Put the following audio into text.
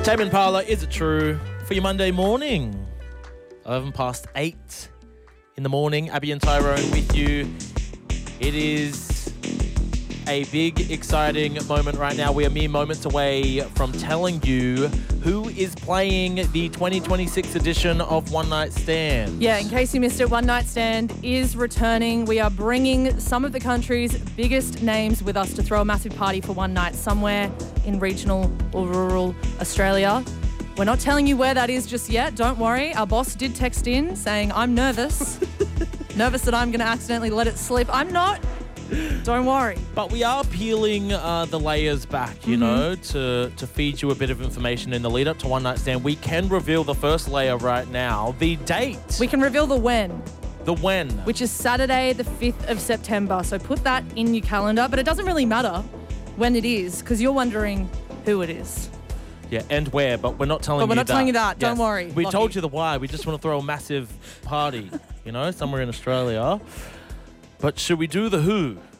Tame Impala, Is It True? For your Monday morning. 11 past 8 in the morning. Abby and Tyrone with you. It is a big, exciting moment right now. We are mere moments away from telling you who is playing the 2026 edition of One Night Stand. Yeah, in case you missed it, One Night Stand is returning. We are bringing some of the country's biggest names with us to throw a massive party for one night somewhere in regional or rural Australia. We're not telling you where that is just yet. Don't worry. Our boss did text in saying, I'm nervous. Nervous that I'm going to accidentally let it slip. I'm not. Don't worry. But we are peeling the layers back, you know, to feed you a bit of information in the lead up to One Night Stand. We can reveal the first layer right now. The date. We can reveal the when. The when. Which is Saturday, the 5th of September. So put that in your calendar. But it doesn't really matter when it is because you're wondering who it is. Yeah, and where, but we're not telling you that. But we're not telling you that. Don't worry. We told you the why. We just want to throw a massive party, somewhere in Australia. But should we do the who?